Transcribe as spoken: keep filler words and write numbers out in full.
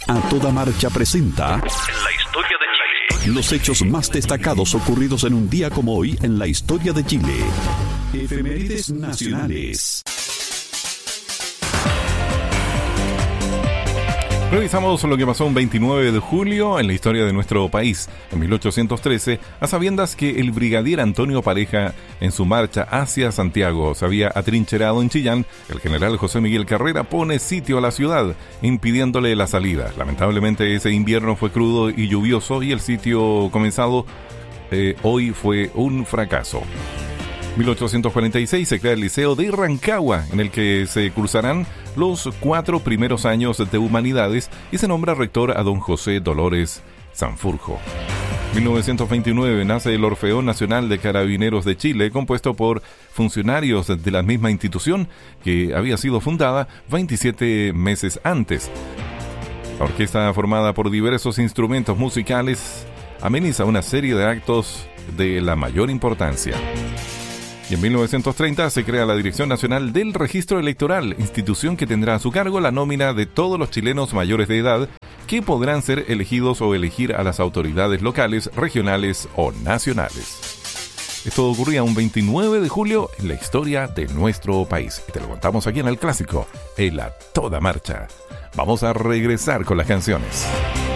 A Toda Marcha presenta La historia de Chile. Los hechos más destacados ocurridos en un día como hoy en la historia de Chile. Efemérides nacionales. Revisamos lo que pasó un veintinueve de julio en la historia de nuestro país. En mil ochocientos trece, a sabiendas que el brigadier Antonio Pareja, en su marcha hacia Santiago, se había atrincherado en Chillán, el general José Miguel Carrera pone sitio a la ciudad, impidiéndole la salida. Lamentablemente ese invierno fue crudo y lluvioso y el sitio comenzado eh, hoy fue un fracaso. mil ochocientos cuarenta y seis se crea el Liceo de Rancagua, en el que se cursarán los cuatro primeros años de Humanidades y se nombra rector a don José Dolores Sanfurjo. mil novecientos veintinueve nace el Orfeón Nacional de Carabineros de Chile, compuesto por funcionarios de la misma institución que había sido fundada veintisiete meses antes. La orquesta, formada por diversos instrumentos musicales, ameniza una serie de actos de la mayor importancia. Y en mil novecientos treinta se crea la Dirección Nacional del Registro Electoral, institución que tendrá a su cargo la nómina de todos los chilenos mayores de edad que podrán ser elegidos o elegir a las autoridades locales, regionales o nacionales. Esto ocurría un veintinueve de julio en la historia de nuestro país. Y te lo contamos aquí en el clásico, en A Toda Marcha. Vamos a regresar con las canciones.